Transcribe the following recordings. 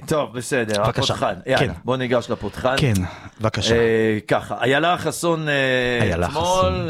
טוב, בסדר, בבקשה. הפותחן. יאללה, בוא ניגש לפותחן. כן, בבקשה. ככה, איילה חסון אתמול,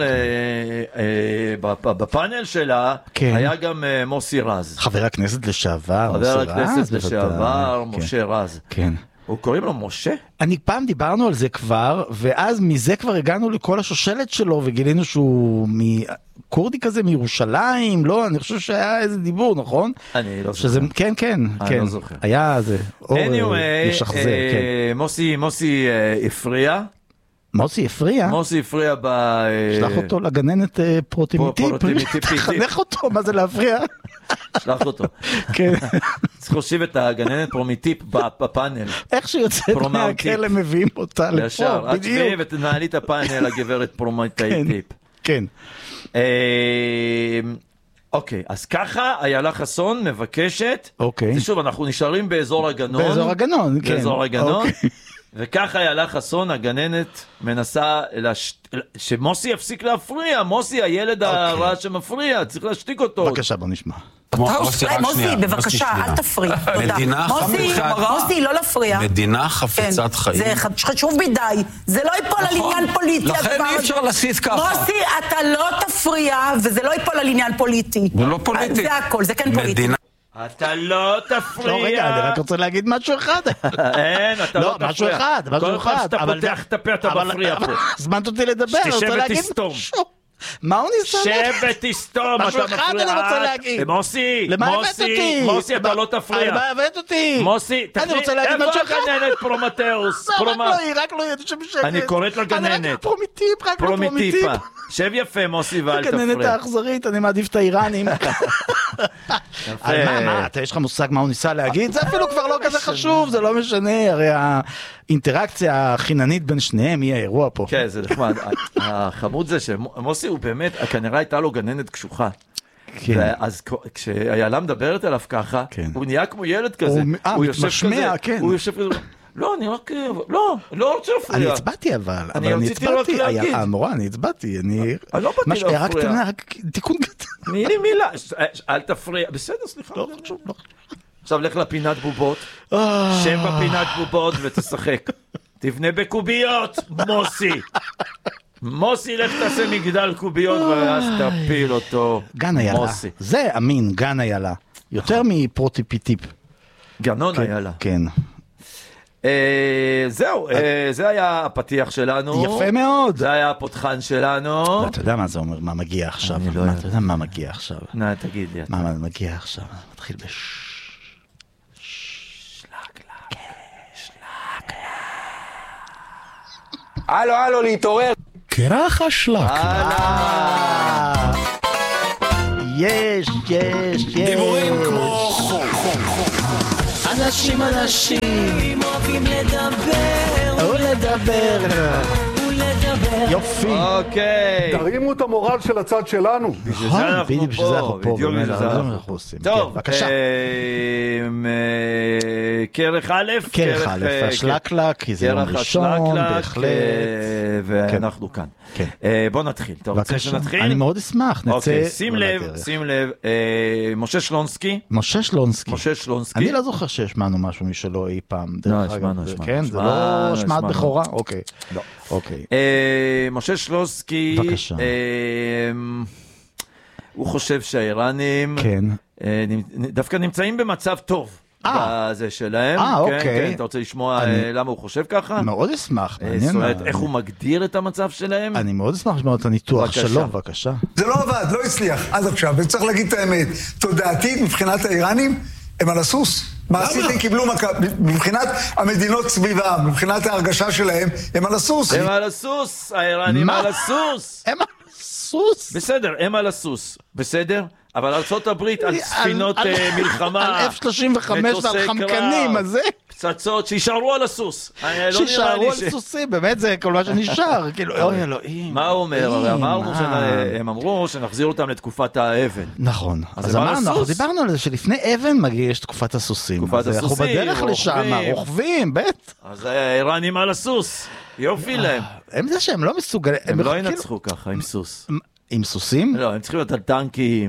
בפאנל שלה, היה גם מוסי רז. חבר הכנסת לשעבר. חבר הכנסת לשעבר, משה רז. כן. הוא קוראים לו משה? פעם דיברנו על זה כבר, ואז מזה כבר הגענו לכל השושלת שלו, וגילינו שהוא קורדי כזה מירושלים, לא, אני חושב שהיה איזה דיבור, נכון? אני לא זוכר. כן, כן, אני לא זוכר. היה זה, אור משחזר, כן. מוסי הפריע. מוסי הפריע? מוסי הפריע שלח אותו לגננת פרוטימיטיפ. תחנך אותו, מה זה להפריע? שלח אותו. כן. צריך להושיב את הגננת פרומיטיפ בפאנל. איך שיוצאת מהכלא מביאים אותה לפה, בדיוק. את שבי ותנהלי את הפאנל, הגברת פרומיטיפ. כן. אוקיי, אז ככה איילה חסון מבקשת. אוקיי. שוב, אנחנו נשארים באזור הגנון. באזור הגנון, כן. באזור הגנון. וככה איילה חסון, הגננת, מנסה שמוסי יפסיק להפריע. מוסי, הילד הרע שמפריע, צריך להשתיק אותו. בבקשה, בוא נשמע. מוסי, בבקשה, אל תפריע. מוסי, לא להפריע. מדינה חפצת חיים. זה חשוב מדי. זה לא ייפול על עניין פוליטי. לכן אי אפשר להסיס ככה. מוסי, אתה לא תפריע, וזה לא ייפול על עניין פוליטי. זה לא פוליטי. זה הכל, זה כן פוליטי. אתה לא תפריע. לא, רגע, אני רק רוצה להגיד משהו אחד. אין, אתה לא תפריע. משהו אחד, משהו אחד. כל פעם שאתה פותח את הפה, אתה מפריע פה. הזמנת אותי לדבר, אני רוצה להגיד משהו. מה הוא ניסה? שב ותסתום, אתה מפריע. משהו אחד אני רוצה להגיד. מוסי, למה הבאת אותי? מוסי, אתה לא תפריע. למה הבאת אותי? מוסי, אני רוצה להגיד משהו אחד. איפה הגננת פרומטאוס? רק לא יהיה שבשקט. אני קוראת לגננת. רק פרומיטיפ. שב יפה, מוסי, ואל תפריע. הגננת האכזרית, אני מעדיף את האיראנים. מה, יש לך מושג מה הוא ניסה להגיד? זה אפילו כבר לא כזה חשוב, זה לא משנה, הרי האינטראקציה החיננית בין שניהם היא האירוע פה. כן, זה נחמד. החמוד זה שמוסי הוא באמת, כנראה הייתה לו גננת קשוחה. אז כשאיילה מדברת עליו ככה, הוא נהיה כמו ילד כזה. הוא משמע, כן. הוא יושב כזה, לא, אני רק, לא רוצה להפריע. אני הצבעתי אבל אני רציתי רק להגיד. המורה, אני הצבעתי. אני לא באתי להפריע. רק תמנה, רק תיקון קטן. תני לי מילה, אל תפריע. בסדר, סליחה. לא חשוב, לא. עכשיו לך לפינת בובות, שב בפינת בובות ותשחק. תבנה בקוביות, מוסי, לך תעשה מגדל קוביות ואז תפיל אותו. גן איילה. זה אמין, גן איילה. יותר מפרוטיפיטיפ. גנון איילה. כן. זהו, זה היה הפתיח שלנו. יפה מאוד. זה היה הפותחן שלנו. אתה יודע מה זה אומר, מה מגיע עכשיו? אתה יודע מה מגיע עכשיו? תגיד לי. מה מגיע עכשיו? מתחיל הלו, להתעורר. קרח השלק. יש. דיבורים כמו חול. אנשים אוהבים לדבר. יופי. אוקיי. תרימו את המורל של הצד שלנו. בשביל זה אנחנו פה. טוב, בבקשה. כרך א', השלקלק, כי זה יום ראשון, בהחלט. ואנחנו כאן. בוא נתחיל. אתה רוצה שנתחיל? אני מאוד אשמח. שים לב, משה שלונסקי. אני לא זוכר שהשמענו משהו משלו אי פעם. השמענו. כן, זה לא השמעת בכורה? אוקיי. אוקיי. משה שלונסקי, הוא חושב שהאיראנים דווקא נמצאים במצב טוב בזה שלהם. אוקיי. אתה רוצה לשמוע למה הוא חושב ככה? מאוד אשמח. זאת אומרת, איך הוא מגדיר את המצב שלהם? אני מאוד אשמח לשמוע את הניתוח שלו, בבקשה. זה לא עבד, לא הצליח עד עכשיו, וצריך להגיד את האמת. תודעתית, מבחינת האיראנים, הם על הסוס. מעשית קיבלו מבחינת המדינות סביבה, מבחינת ההרגשה שלהם, הם על הסוס. הם על הסוס, האיראנים על הסוס. הם על הסוס? בסדר, הם על הסוס, בסדר? אבל ארצות הברית על ספינות מלחמה, על F-35 ועל חמקנים, אז זה? פצצות, שישארו על הסוס. שישארו על סוסים, באמת זה כל מה שנשאר, כאילו, אוי אלוהים. מה הוא אומר? הם אמרו שנחזיר אותם לתקופת האבן. נכון. אז אמרנו, אנחנו דיברנו על זה שלפני אבן יש תקופת הסוסים. אנחנו בדרך לשם, רוכבים, בית. אז האיראנים על הסוס, יופי להם. הם זה שהם לא מסוגלים. הם לא ינצחו ככה עם סוס. עם סוסים? לא, הם צריכים להיות על טנקים.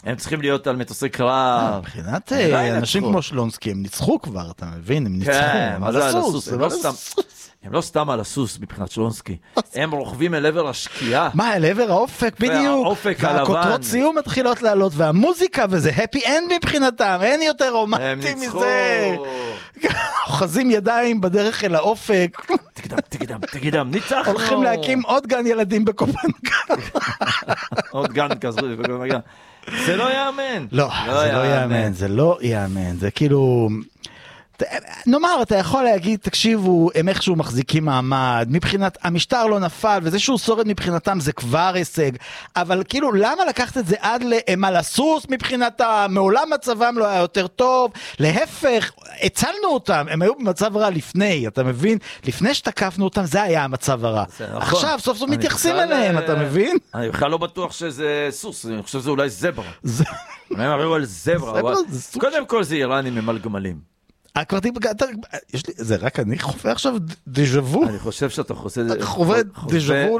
הם צריכים להיות על מטוסי קרב. מבחינת אנשים כמו שלונסקי, הם ניצחו כבר, אתה מבין? הם ניצחו. כן, מה זה על הסוס? הם לא סתם על הסוס מבחינת שלונסקי. הם רוכבים אל עבר השקיעה. מה, אל עבר האופק, בדיוק. והאופק הלבן. והכותרות סיום מתחילות לעלות, והמוזיקה, וזה happy end מבחינתם, אין יותר רומנטי מזה. אוחזים ידיים בדרך אל האופק. תגידם, ניצחנו. הולכים להקים עוד גן ילדים בקופנגן. עוד גן כזה בקופנגן. זה לא יאמן. לא, זה לא יאמן, זה לא יאמן, זה כאילו... נאמר, אתה יכול להגיד, תקשיבו, הם איכשהו מחזיקים מעמד, מבחינת, המשטר לא נפל, וזה שהוא שורד מבחינתם זה כבר הישג, אבל כאילו, למה לקחת את זה עד הם על הסוס מבחינתם, מעולם מצבם לא היה יותר טוב, להפך, הצלנו אותם, הם היו במצב רע לפני, אתה מבין? לפני שתקפנו אותם, זה היה המצב הרע. עכשיו, סוף סוף מתייחסים אליהם, אתה מבין? אני בכלל לא בטוח שזה סוס, אני חושב שזה אולי זברה. הם הראו על זברה, קודם כל זה איראנים הם על גמלים. זה רק אני חווה עכשיו דז'וו. אני חושב שאתה חווה דז'וו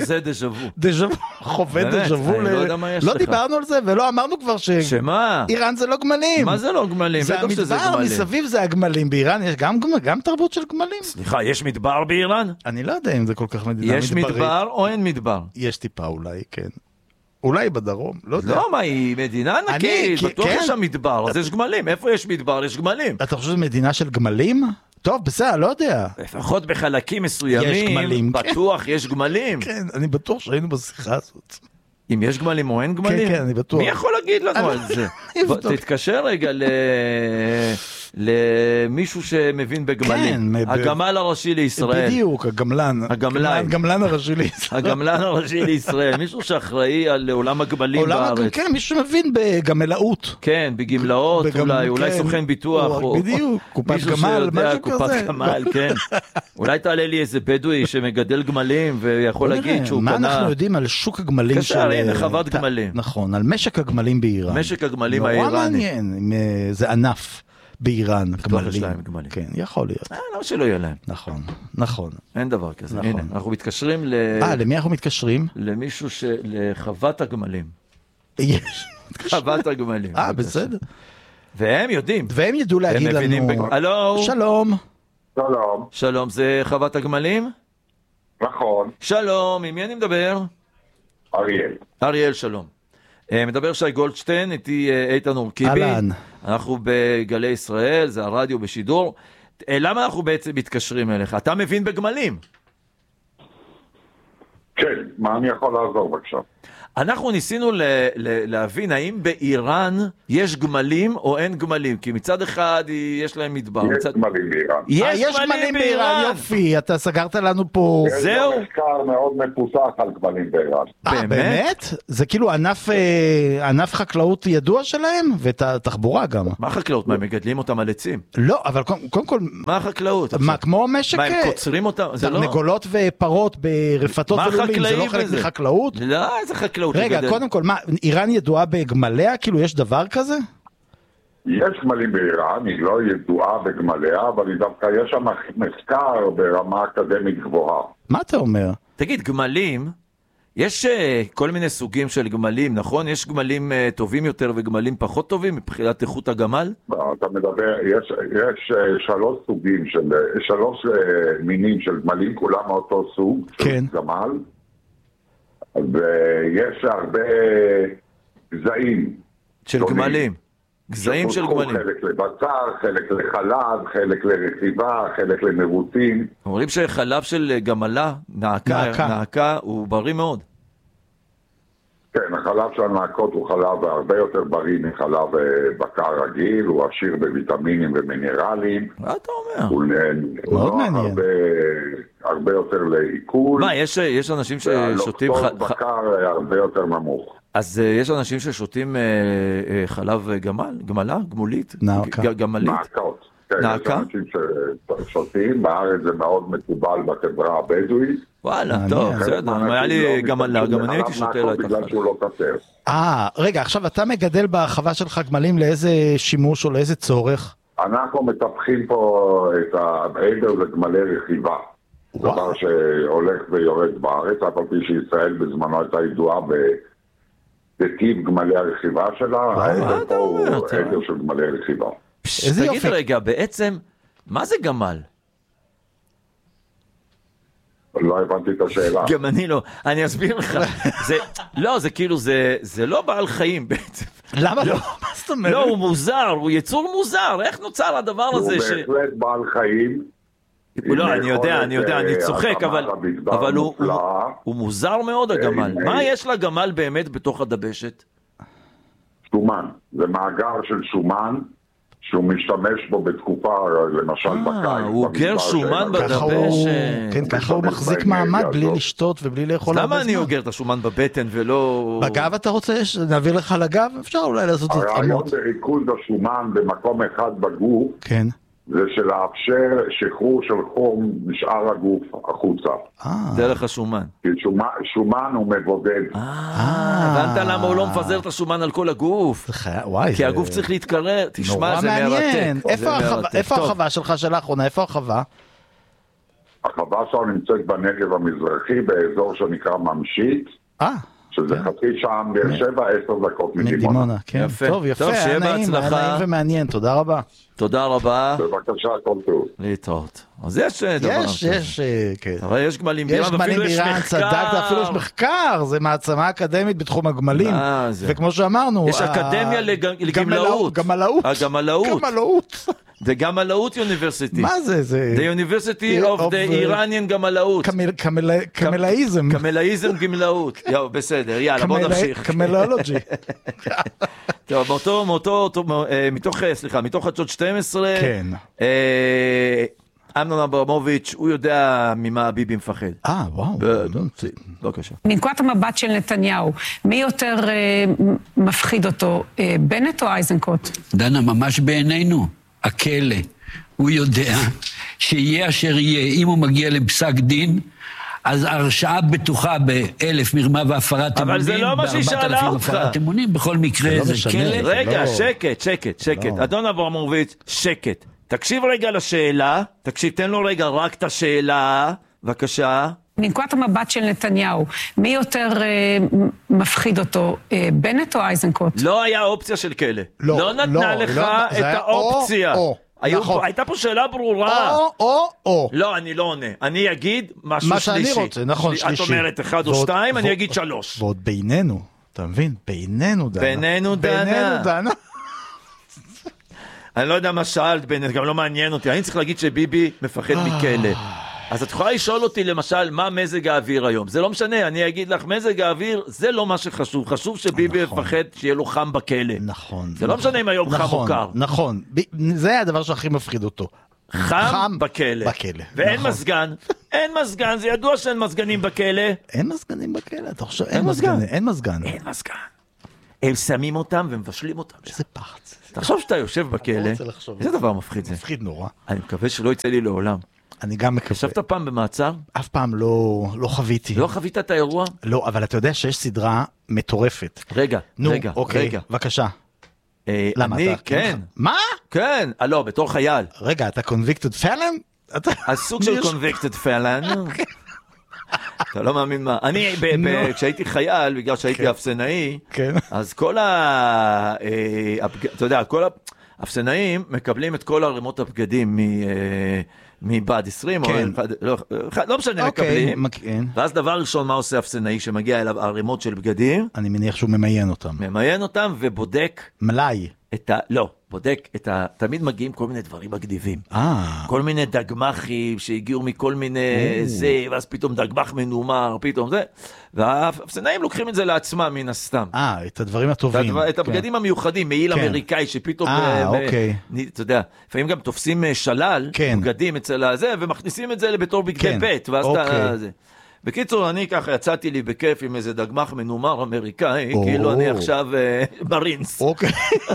חווה דז'וו. לא דיברנו על זה ולא אמרנו כבר שאיראן זה לא גמלים. מה זה לא גמלים? זה המדבר מסביב, זה הגמלים. באיראן יש גם תרבות של גמלים. סליחה, יש מדבר באיראן? אני לא יודע אם זה כל כך מדינה מדברית. יש מדבר או אין מדבר? יש טיפה אולי, כן. אולי בדרום, לא יודע. לא, מה, היא מדינה ענקית, בטוח יש שם מדבר, אז יש גמלים. איפה יש מדבר? יש גמלים. אתה חושב שזה מדינה של גמלים? טוב, בסדר, לא יודע. לפחות בחלקים מסוימים, בטוח יש גמלים. כן, אני בטוח שהיינו בשיחה הזאת. אם יש גמלים או אין גמלים? כן, אני בטוח. מי יכול להגיד לנו על זה? תתקשר רגע למישהו שמבין בגמלים. הגמל הראשי לישראל. בדיוק, הגמלן הראשי לישראל. הגמלן הראשי לישראל. מישהו שאחראי על עולם הגמלים בארץ. כן, מישהו שמבין בגמלאות. כן, בגמלאות, אולי סוכן ביטוח. בדיוק, קופת גמל, משהו כזה. קופת גמל, כן. אולי תעלה לי איזה בדואי שמגדל גמלים ויכול להגיד שהוא קנה... מה אנחנו יודעים על שוק הגמלים של... הנה, חוות גמלים. נכון, על משק הגמלים באיראן. משק הגמלים האיראני. נורא מעניין, זה ענף באיראן. יש להם גמלים. כן, יכול להיות. למה שלא יהיה להם? נכון. אין דבר כזה. הנה, אנחנו מתקשרים למי אנחנו מתקשרים? למישהו לחוות הגמלים. יש. חוות הגמלים. בסדר. והם יודעים. והם ידעו להגיד לנו. הלו. שלום. שלום, זה חוות הגמלים? נכון. שלום, עם מי אני מדבר? אריאל, שלום. מדבר שי גולדשטיין, איתי איתן אורקיבי. אנחנו בגלי ישראל, זה הרדיו בשידור. למה אנחנו בעצם מתקשרים אליך? אתה מבין בגמלים? כן, מה אני יכול לעזור בבקשה? אנחנו ניסינו להבין האם באיראן יש גמלים או אין גמלים, כי מצד אחד יש להם מדבר. יש גמלים באיראן. יש גמלים באיראן, יופי, אתה סגרת לנו פה. זהו. יש מחקר מאוד מפותח על גמלים באיראן. באמת? זה כאילו ענף חקלאות ידוע שלהם? ותחבורה גם. מה החקלאות? מה, הם מגדלים אותם על עצים? לא, אבל קודם כל... מה החקלאות? מה, כמו משק... מה, הם קוצרים אותם? תרנגולות ופרות ברפתות ולולים, זה לא חלק מחקלאות? לא, איזה חקלאות. רגע, קודם כל, מה, איראן ידועה בגמליה? כאילו, יש דבר כזה? יש גמלים באיראן, היא לא ידועה בגמליה, אבל דווקא יש שם מחקר ברמה אקדמית גבוהה. מה אתה אומר? תגיד, גמלים, יש כל מיני סוגים של גמלים, נכון? יש גמלים טובים יותר וגמלים פחות טובים מבחינת איכות הגמל? אתה מדבר, יש שלוש מינים של גמלים, כולם מאותו סוג של גמל. ויש הרבה גזעים של גמלים, גזעים של גמלים. חלק לבשר, חלק לחלב, חלק לרכיבה, חלק למרוצים. אומרים שחלב של גמלה, נעקה, הוא בריא מאוד. כן, החלב של הנעקות הוא חלב הרבה יותר בריא מחלב בקר רגיל, הוא עשיר בוויטמינים ומינרלים. מה אתה אומר? הוא מאוד מעניין. הרבה יותר לעיכול. מה, יש אנשים ששותים... הלוקטוז בקר הרבה יותר נמוך. אז יש אנשים ששותים חלב גמלה, גמולית? גמלית? נעקות. כן, יש אנשים ששותים, בארץ זה מאוד מקובל בחברה הבדואית. וואלה, טוב, בסדר, היה לי גמלה, גם אני הייתי שותה לה את החלב. בגלל שהוא לא קצר. רגע, עכשיו אתה מגדל בחווה שלך גמלים לאיזה שימוש או לאיזה צורך? אנחנו מטפחים פה את העדר לגמלי רכיבה. דבר שהולך ויורד בארץ, אף על פי שישראל בזמנו הייתה ידועה זה טיב גמלי הרכיבה שלה, מה אתה אומר? העדר של גמלי רכיבה. תגיד רגע, בעצם, מה זה גמל? לא הבנתי את השאלה. גם אני לא, אני אסביר לך. לא, זה כאילו, זה לא בעל חיים בעצם. למה לא? מה זאת אומרת? לא, הוא מוזר, הוא יצור מוזר, איך נוצר הדבר הזה? הוא בהחלט בעל חיים. לא, אני יודע, אני צוחק, אבל הוא מוזר מאוד הגמל. מה יש לגמל באמת בתוך הדבשת? שומן, זה מאגר של שומן שהוא משתמש בו בתקופה, למשל בקיץ. הוא אוגר שומן בדבשת. כן, ככה הוא מחזיק מעמד בלי לשתות ובלי לאכול הרבה זמן. למה אני אוגר את השומן בבטן ולא... בגב אתה רוצה? נעביר לך לגב? אפשר אולי לעשות את הרעיון בריכוז השומן במקום אחד בגוף, כן. זה שלאפשר שחרור של חום משאר הגוף החוצה. דרך השומן. כי שומן הוא מבודד. הבנת למה הוא לא מפזר את השומן על כל הגוף? כי הגוף צריך להתקרר. תשמע, זה מרתק. איפה החווה שלך של האחרונה? איפה החווה? החווה שלנו נמצאת בנגב המזרחי, באזור שנקרא ממשית. שזה חצי שעה באר שבע, 10 דקות מדימונה. טוב, יפה, היה נעים ומעניין, תודה רבה. תודה רבה. בבקשה, כל טוב. להתראות. אז יש דבר. כן. אבל יש גמלים בירן, ואפילו יש מחקר. צדקת, אפילו יש מחקר, זה מעצמה אקדמית בתחום הגמלים. וכמו שאמרנו... יש אקדמיה לגמלאות. גמלאות. The Gamalaut University. מה זה? The University of the Iranian Gamalaut. קמלאיזם. קמלאיזם גמלאות. יאו, בסדר, יאללה, בוא נמשיך. קמלאולוגי. טוב, מתוך חדשות 12, כן. אמנון אברמוביץ', הוא יודע ממה ביבי מפחד. וואו. בבקשה. מנקודת המבט של נתניהו, מי יותר מפחיד אותו, בנט או אייזנקוט? דנה, ממש בעינינו. הכלא, הוא יודע שיהיה אשר יהיה, אם הוא מגיע לפסק דין, אז הרשעה בטוחה ב1,000 מרמה והפרת אמונים, אבל זה לא מה שהשאלה אותך. הפרת אמונים, בכל מקרה זה כלא. רגע, שקט. אדון אברמוביץ', שקט. תקשיב רגע לשאלה, תן לו רגע רק את השאלה, בבקשה. מנקודת המבט של נתניהו, מי יותר מפחיד אותו, בנט או אייזנקוט? לא היה אופציה של כלא. לא נתנה לך את האופציה. הייתה פה שאלה ברורה. או. לא, אני לא עונה. אני אגיד משהו שלישי. מה שאני רוצה, נכון, שלישי. את אומרת 1 או 2, אני אגיד 3. ועוד בינינו, אתה מבין? בינינו דנה. אני לא יודע מה שאלת, בנט, גם לא מעניין אותי. אני צריך להגיד שביבי מפחד מכלא. אז את יכולה לשאול אותי למשל מה מזג האוויר היום, זה לא משנה, אני אגיד לך מזג האוויר זה לא מה שחשוב, חשוב שביבי יפחד שיהיה לו חם בכלא. נכון. זה לא משנה אם היום חם או קר. נכון, זה הדבר שהכי מפחיד אותו. חם בכלא. ואין מזגן, אין מזגן, זה ידוע שאין מזגנים בכלא. אין מזגנים בכלא, אתה חושב, אין מזגן. הם שמים אותם ומבשלים אותם. איזה פחד. תחשוב שאתה יושב בכלא, איזה דבר מפחיד זה. מפחיד נורא. אני מקווה שלא יצא לי לעולם. אני גם מקווה. ישבת פעם במעצר? אף פעם לא חוויתי. לא חווית את האירוע? לא, אבל אתה יודע שיש סדרה מטורפת. רגע. אוקיי, בבקשה. למה אתה? כן. מה? כן, לא, בתור חייל. רגע, אתה convicted felon? הסוג של convicted felon. אתה לא מאמין מה. אני, כשהייתי חייל, בגלל שהייתי אפסנאי, אז כל אתה יודע, כל האפסנאים מקבלים את כל הרמות הבגדים מבעד 20, לא משנה, מקבלים. ואז דבר ראשון, מה עושה אפסנאי שמגיע אליו הרמות של בגדים? אני מניח שהוא ממיין אותם. ממיין אותם ובודק. מלאי. לא, בודק תמיד מגיעים כל מיני דברים מגניבים. כל מיני דגמחים שהגיעו מכל מיני זה, ואז פתאום דגמח מנומר, פתאום זה. והאפסנאים לוקחים את זה לעצמם מן הסתם. את הדברים הטובים. את הבגדים המיוחדים, מעיל אמריקאי שפתאום, אתה יודע, לפעמים גם תופסים שלל, בגדים אצל הזה, ומכניסים את זה בתור בגדי בית, ואז אתה זה. בקיצור, אני ככה יצאתי לי בכיף עם איזה דגמח מנומר אמריקאי, כאילו אני עכשיו ברינס. אוקיי.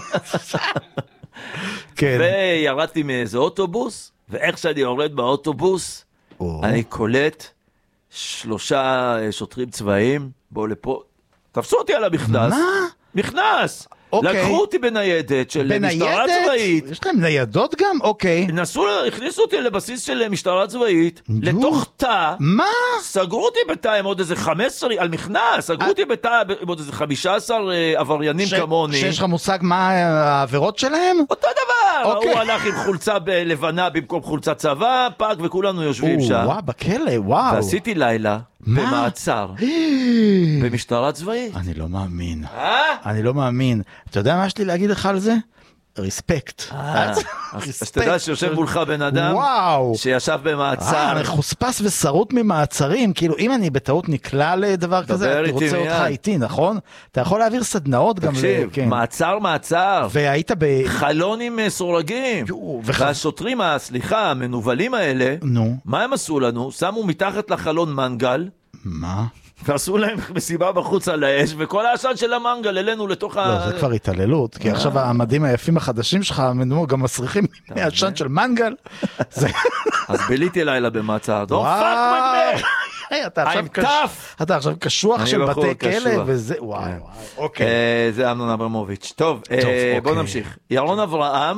וירדתי מאיזה אוטובוס, ואיך שאני יורד באוטובוס, אני קולט 3 שוטרים צבאיים, בואו לפה, תפסו אותי על המכנס. מה? מכנס! לקחו אותי בניידת של משטרה צבאית. יש להם ניידות גם? אוקיי. הכניסו אותי לבסיס של משטרה צבאית, לתוך תא. מה? סגרו אותי בתא עם עוד איזה 15, על מכנס, סגרו אותי בתא עם עוד איזה 15 עבריינים כמוני. שיש לך מושג מה העבירות שלהם? אותו דבר. הוא הלך עם חולצה לבנה במקום חולצה צבא, פאק, וכולנו יושבים שם. וואו, בכלא, וואו. ועשיתי לילה במעצר, במשטרה צבאית. אני לא מאמין. אני לא מאמין. אתה יודע מה יש לי להגיד לך על זה? ריספקט. אז אתה יודע שיושב מולך בן אדם שישב במעצר. חוספס ושרוט ממעצרים, כאילו אם אני בטעות נקלע לדבר כזה, אני רוצה אותך איתי, נכון? אתה יכול להעביר סדנאות גם. תקשיב, מעצר. והיית בחלונים סורגים. והשוטרים, המנובלים האלה, מה הם עשו לנו? שמו מתחת לחלון מנגל. מה? ועשו להם מסיבה בחוץ על האש, וכל העשן של המנגל אלינו לתוך לא, זה כבר התעללות, כי עכשיו המדים היפים החדשים שלך, גם מסריחים מהעשן של מנגל. אז ביליתי לילה במעצר. Don't fuck with me! אתה עכשיו קשוח של בתי כלא, וזה, וואי, אוקיי. זה אמנון אברמוביץ'. טוב, בוא נמשיך. ירון אברהם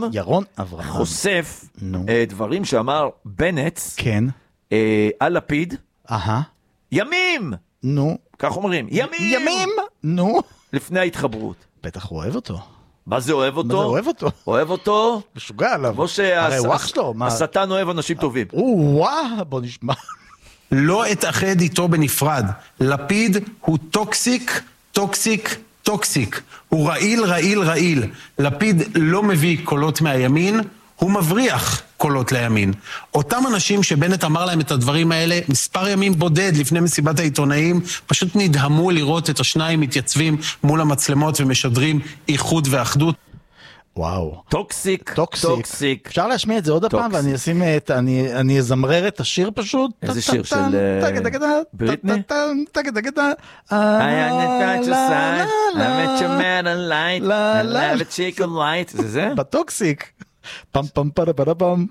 חושף דברים שאמר בנט על לפיד. ימים! נו. כך אומרים, ימים! נו. לפני ההתחברות. בטח הוא אוהב אותו. מה זה אוהב אותו? מה זה אוהב אותו? אוהב אותו? משוגע עליו. כמו שהשטן אוהב אנשים טובים. וואו, בוא נשמע. לא אתאחד איתו בנפרד. לפיד הוא טוקסיק, טוקסיק, טוקסיק. הוא רעיל. לפיד לא מביא קולות מהימין, הוא מבריח קולות לימין. אותם אנשים שבנט אמר להם את הדברים האלה, מספר ימים בודד לפני מסיבת העיתונאים, פשוט נדהמו לראות את השניים מתייצבים מול המצלמות ומשדרים איחוד ואחדות. וואו. טוקסיק. אפשר להשמיע את זה עוד הפעם, ואני אשים אני אזמרר את השיר פשוט. איזה שיר של בריטני? I met your man a light, I love a chicken light. זה? בטוקסיק. פם פם פם פם פם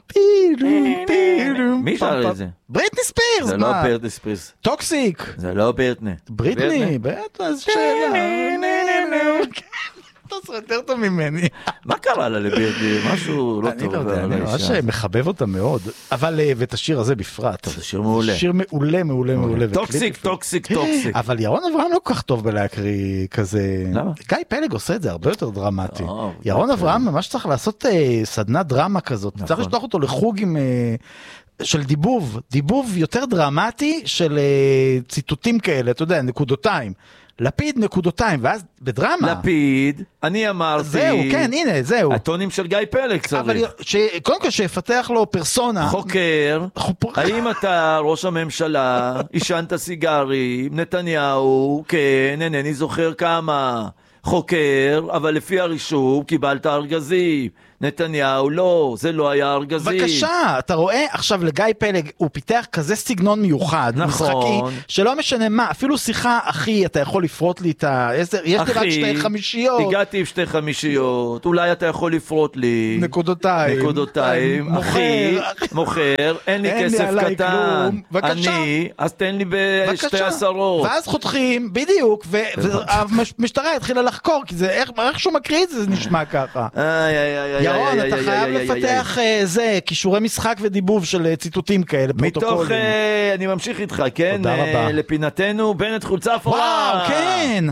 מי שר את זה? בריטני ספירס. זה לא בריטני ספירס. טוקסיק. זה לא בריטני. בריטני, בטח, שאלה. אתה עושה יותר טוב ממני. מה קרה לה לבירדי? משהו לא טוב. אני ממש מחבב אותה מאוד. אבל ואת השיר הזה בפרט. זה שיר מעולה. שיר מעולה. טוקסיק. אבל ירון אברהם לא כל כך טוב בלהקריא כזה. למה? גיא פלג עושה את זה הרבה יותר דרמטי. ירון אברהם ממש צריך לעשות סדנת דרמה כזאת. צריך לשלוח אותו לחוג של דיבוב יותר דרמטי של ציטוטים כאלה, אתה יודע, נקודותיים. לפיד נקודותיים, ואז בדרמה. לפיד, אני אמרתי. זהו, כן, הנה, זהו. הטונים של גיא פלג צריך. קודם כל שיפתח לו פרסונה. חוקר, האם אתה ראש הממשלה, עישנת סיגרים, נתניהו, כן, אינני זוכר כמה. חוקר, אבל לפי הרישום קיבלת ארגזים. נתניהו, לא, זה לא היה ארגזים. בבקשה, אתה רואה עכשיו לגיא פלג, הוא פיתח כזה סגנון מיוחד, משחקי, שלא משנה מה, אפילו שיחה, אחי, אתה יכול לפרוט לי את יש לי רק 2 חמישיות. הגעתי עם 2 חמישיות, אולי אתה יכול לפרוט לי. נקודותיים. אחי, מוכר, אין לי כסף קטן. אני, אז תן לי ב2 עשרות. ואז חותכים, בדיוק, והמשטרה התחילה לחקור, כי זה, איך שהוא מקריא את זה, זה נשמע ככה. ירון, אתה חייב לפתח כישורי משחק ודיבוב של ציטוטים כאלה, מתוך, אני ממשיך איתך, כן? לפינתנו, בנט חולצה אפורה. וואו, כן.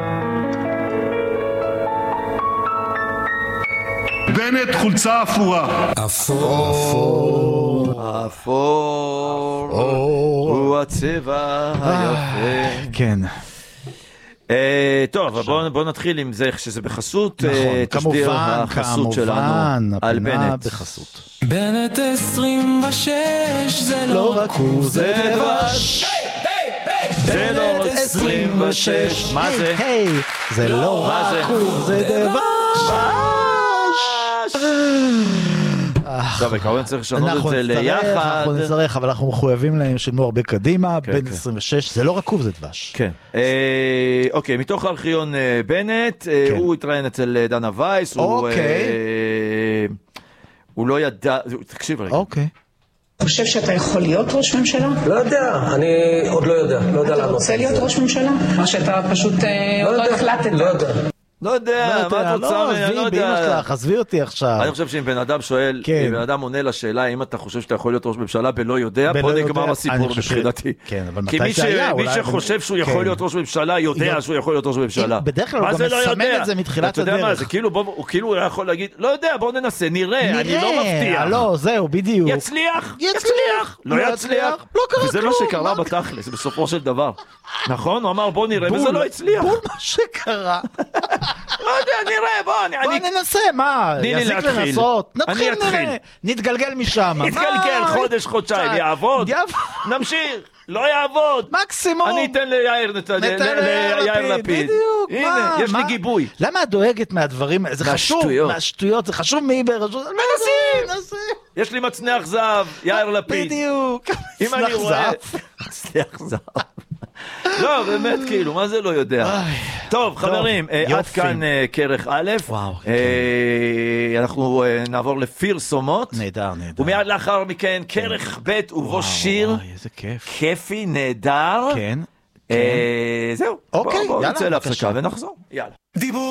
בנט חולצה אפורה. אפור הוא הצבע היפה. כן. טוב, אבל בוא נתחיל עם זה שזה בחסות, תשדיר החסות שלנו על בנט. בנט 26 זה לא רק הוא זה דבש. זה לא רק 26. מה זה? זה לא רק הוא זה דבש. טוב, וכמובן צריך לשנות את זה ליחד. אנחנו נצטרך, אבל אנחנו מחויבים להם שנו הרבה קדימה, בין 26, זה לא רק הוא, זה דבש. כן. אוקיי, מתוך הארכיון בנט, הוא התראיין אצל דנה וייס, הוא לא ידע, תקשיב רגע. אוקיי. אתה חושב שאתה יכול להיות ראש ממשלה? לא יודע, אני עוד לא יודע. אתה רוצה להיות ראש ממשלה? מה שאתה פשוט עוד לא החלטת. לא יודע. לא יודע, מה את רוצה? לא יודע. עזבי אותי עכשיו. אני חושב שאם בן אדם שואל, אם בן אדם עונה לשאלה, אם אתה חושב שאתה יכול להיות ראש ממשלה ולא יודע, פה נגמר הסיפור מבחינתי. כי מי שחושב שהוא יכול להיות ראש ממשלה, יודע שהוא יכול להיות ראש ממשלה. בדרך כלל הוא גם מסמן את זה מתחילת הדרך. אתה יודע מה, זה כאילו הוא יכול להגיד, לא יודע, בוא ננסה, נראה, אני לא מבטיח. לא, זהו, בדיוק. יצליח, לא יצליח. וזה מה שקרה בתכלס, בסופו של דבר. נכון? הוא אמר בוא נראה, וזה לא הצליח. בול מה שקרה. לא יודע, נראה, בוא ננסה, מה? יזיק לנסות. אני אתחיל. נתגלגל משם. נתגלגל חודש, חודשיים, יעבוד. נמשיך. לא יעבוד. מקסימום. אני אתן ליאיר לפיד. הנה, יש לי גיבוי. למה את דואגת מהדברים? זה חשוב. מהשטויות. זה חשוב מי ברשות. מנסים. יש לי מצנח זהב, יאיר לפיד. בדיוק. אם אני רואה... מצנח זהב. לא, באמת, כאילו, מה זה לא יודע? טוב, חברים, עד כאן כרך א', אנחנו נעבור לפרסומות. נהדר. ומיד לאחר מכן, כרך ב' ובו שיר. איזה כיף. כיפי, נהדר. כן. זהו, בואו נצא להפסקה ונחזור. יאללה.